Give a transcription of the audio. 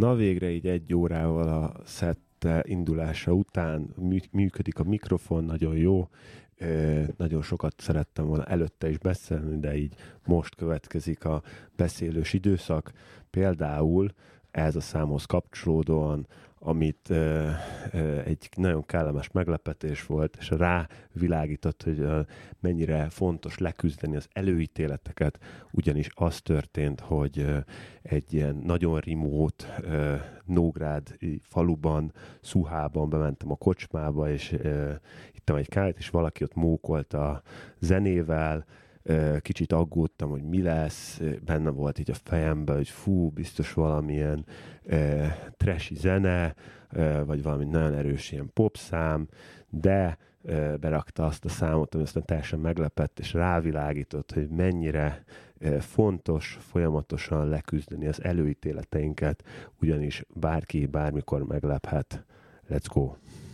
Na végre így 1 órával a szett indulása után működik a mikrofon, nagyon jó. Nagyon sokat szerettem volna előtte is beszélni, de így most következik a beszélős időszak. Például ez a számhoz kapcsolódóan, amit egy nagyon kellemes meglepetés volt, és rávilágított, hogy mennyire fontos leküzdeni az előítéleteket, ugyanis az történt, hogy egy ilyen nagyon remote Nógrád faluban, Szuhában bementem a kocsmába, és ittam egy kávét, és valaki ott mókolt a zenével, kicsit aggódtam, hogy mi lesz, benne volt így a fejemben, hogy fú, biztos valamilyen trashy zene, vagy valami nagyon erős ilyen popszám, de berakta azt a számot, ami aztán teljesen meglepett, és rávilágított, hogy mennyire fontos folyamatosan leküzdeni az előítéleteinket, ugyanis bárki bármikor meglephet. Let's go!